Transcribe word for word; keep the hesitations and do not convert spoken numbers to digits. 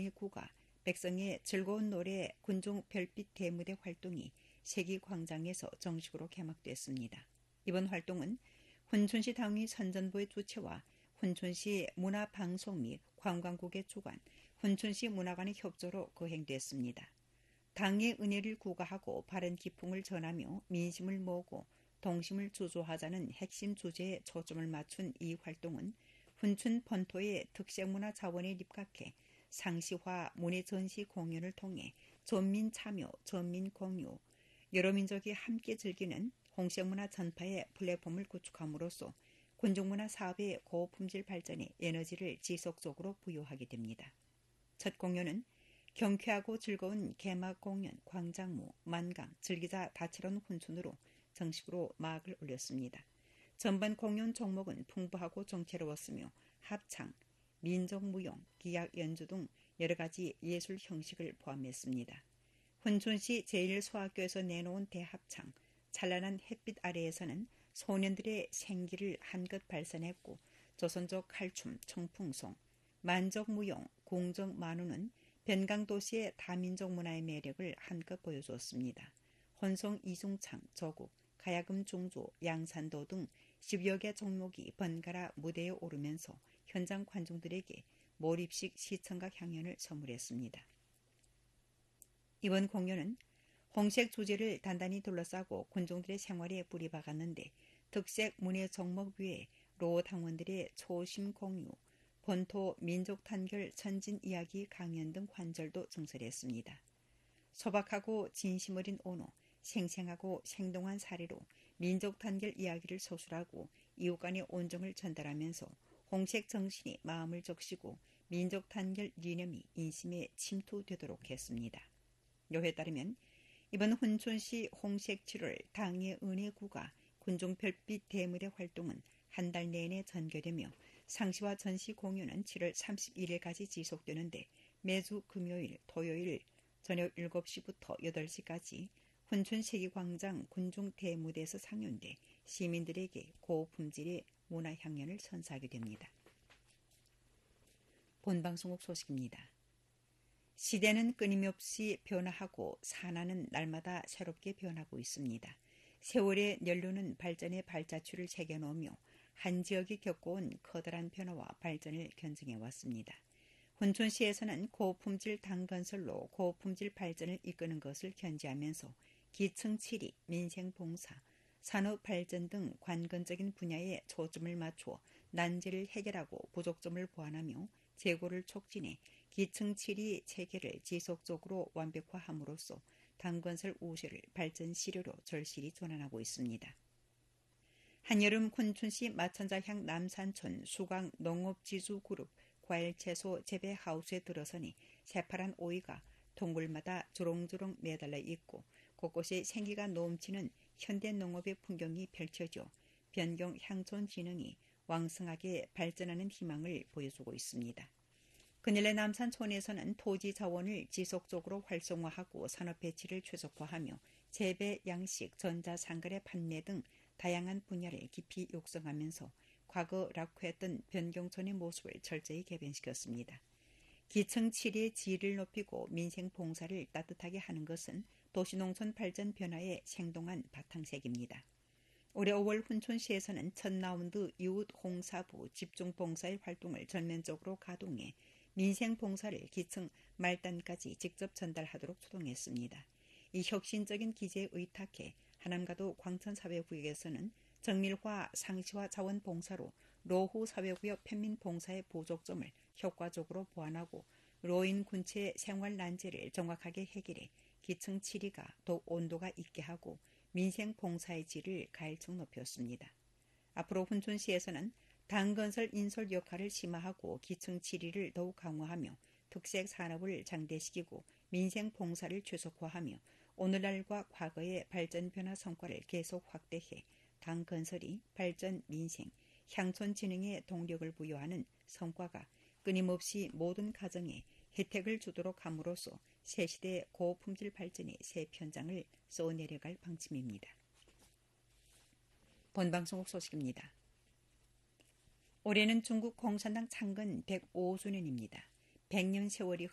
은혜 구가, 백성의 즐거운 노래 군중 별빛 대무대 활동이 세기광장에서 정식으로 개막됐습니다. 이번 활동은 훈춘시 당위 선전부의 주최와 훈춘시 문화방송 및 관광국의 주관, 훈춘시 문화관의 협조로 거행됐습니다. 당의 은혜를 구가하고 바른 기풍을 전하며 민심을 모으고 동심을 주조하자는 핵심 주제에 초점을 맞춘 이 활동은 훈춘 본토의 특색문화 자원에 입각해 상시화 문예 전시 공연을 통해 전민 참여, 전민 공유, 여러 민족이 함께 즐기는 홍색문화 전파의 플랫폼을 구축함으로써 군중문화 사업의 고품질 발전에 에너지를 지속적으로 부여하게 됩니다. 첫 공연은 경쾌하고 즐거운 개막 공연, 광장무, 만강, 즐기자 다채로운 훈춘으로 정식으로 막을 올렸습니다. 전반 공연 종목은 풍부하고 정체로웠으며 합창, 민족무용, 기악 연주 등 여러 가지 예술 형식을 포함했습니다. 훈춘시 제일 소학교에서 내놓은 대합창, 찬란한 햇빛 아래에서는 소년들의 생기를 한껏 발산했고 조선족 칼춤, 청풍송, 만족무용, 공정만우는 변강도시의 다민족 문화의 매력을 한껏 보여주었습니다. 혼성 이중창, 조국, 가야금 중조, 양산도 등 십여 개 종목이 번갈아 무대에 오르면서 현장 관중들에게 몰입식 시청각 향연을 선물했습니다. 이번 공연은 홍색 주제를 단단히 둘러싸고 군중들의 생활에 뿌리 박았는데 특색 문예 종목 외에 로 당원들의 초심 공유, 본토 민족 탄결 천진 이야기 강연 등 관절도 증설했습니다. 소박하고 진심 어린 언어, 생생하고 생동한 사례로 민족 단결 이야기를 서술하고 이웃 간의 온정을 전달하면서 홍색 정신이 마음을 적시고 민족 단결 이념이 인심에 침투되도록 했습니다. 요에 따르면 이번 훈춘시 홍색 칠월 당의 은혜 구가 군중 별빛 대무대 활동은 한 달 내내 전개되며 상시와 전시 공연은 칠월 삼십일일까지 지속되는데 매주 금요일, 토요일 저녁 일곱 시부터 여덟 시까지 훈춘세기광장 군중 대무대에서 상연돼 시민들에게 고품질의 문화향연을 선사하게 됩니다. 본방송국 소식입니다. 시대는 끊임없이 변화하고 산하는 날마다 새롭게 변하고 있습니다. 세월의 연륜은 발전의 발자취를 새겨놓으며 한 지역이 겪어온 커다란 변화와 발전을 견증해왔습니다. 훈춘시에서는 고품질 당건설로 고품질 발전을 이끄는 것을 견지하면서 기층 칠이, 민생봉사, 산업발전 등 관건적인 분야에 초점을 맞추어 난제를 해결하고 부족점을 보완하며 재고를 촉진해 기층 칠이 체계를 지속적으로 완벽화함으로써 당건설 우세를 발전 시료로 절실히 전환하고 있습니다. 한여름 훈춘시 마천자향 남산촌 수강 농업지주그룹 과일채소 재배하우스에 들어서니 새파란 오이가 동굴마다 주렁주렁 매달려 있고 곳곳에 생기가 넘치는 현대농업의 풍경이 펼쳐져 변경 향촌 진흥이 왕성하게 발전하는 희망을 보여주고 있습니다. 그늘의 남산촌에서는 토지 자원을 지속적으로 활성화하고 산업 배치를 최적화하며 재배, 양식, 전자상거래 판매 등 다양한 분야를 깊이 육성하면서 과거 낙후했던 변경촌의 모습을 철저히 개변시켰습니다. 기층 칠의 질을 높이고 민생 봉사를 따뜻하게 하는 것은 도시농촌 발전 변화의 생동한 바탕색입니다. 올해 오월 훈춘시에서는 첫 라운드 이웃 홍사부 집중봉사의 활동을 전면적으로 가동해 민생봉사를 기층 말단까지 직접 전달하도록 추동했습니다. 이 혁신적인 기제에 의탁해 하남가도 광천사회구역에서는 정밀화, 상시화 자원봉사로 로후 사회구역 편민봉사의 부족점을 효과적으로 보완하고 로인 군체의 생활 난제를 정확하게 해결해 기층 칠이가 더욱 온도가 있게 하고 민생봉사의 질을 가일층 높였습니다. 앞으로 훈춘시에서는 당건설 인솔 역할을 심화하고 기층 칠이를 더욱 강화하며 특색 산업을 장대시키고 민생봉사를 최적화하며 오늘날과 과거의 발전 변화 성과를 계속 확대해 당건설이 발전 민생, 향촌 진흥에 동력을 부여하는 성과가 끊임없이 모든 가정에 혜택을 주도록 함으로써 새시대 고품질 발전의 새 편장을 써내려갈 방침입니다. 본방송국 소식입니다. 올해는 중국 공산당 창건 백오 주년입니다. 백 년 세월이